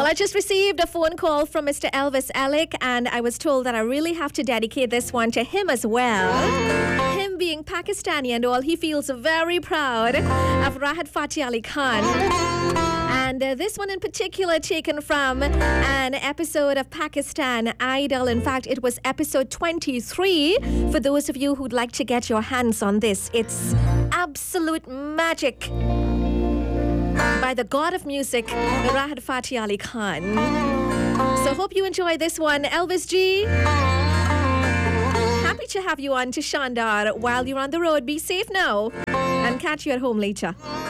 I just received a phone call from Mr. Elvis Alec, and I was told that I really have to dedicate this one to him as well. Him being Pakistani and all, he feels very proud of Rahat Fateh Ali Khan. And this one in particular taken from an episode of Pakistan Idol. In fact, it was episode 23. For those of you who'd like to get your hands on this, it's absolute magic by the god of music, Rahat Fateh Ali Khan. So hope you enjoy this one. Elvis G, happy to have you on to Shandar while you're on the road. Be safe now and catch you at home later.